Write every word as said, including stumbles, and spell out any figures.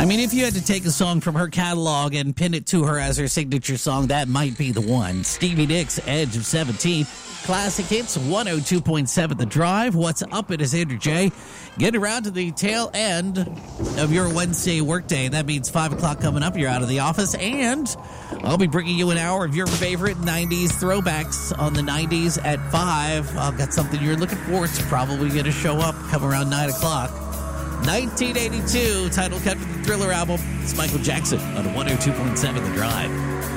I mean, if you had to take a song from her catalog and pin it to her as her signature song, that might be the one. Stevie Nicks, Edge of seventeen. Classic Hits, one oh two point seven The Drive. What's up? It is Andrew J. Getting around to the tail end of your Wednesday workday. That means five o'clock coming up. You're out of the office, and I'll be bringing you an hour of your favorite nineties throwbacks on the nineties at five. I've got something you're looking for. It's probably going to show up come around nine o'clock. nineteen eighty-two, title cut from the Thriller album. It's Michael Jackson on one oh two point seven The Drive.